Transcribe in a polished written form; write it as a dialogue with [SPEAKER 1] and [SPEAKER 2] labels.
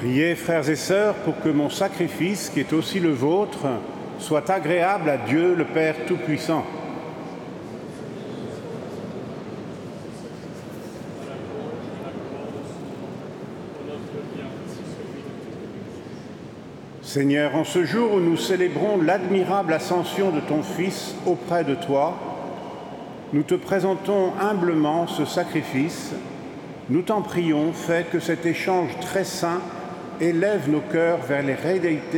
[SPEAKER 1] Priez, frères et sœurs, pour que mon sacrifice, qui est aussi le vôtre, soit agréable à Dieu, le Père Tout-Puissant. Seigneur, en ce jour où nous célébrons l'admirable ascension de ton Fils auprès de toi, nous te présentons humblement ce sacrifice. Nous t'en prions, fais que cet échange très saint élève nos cœurs vers les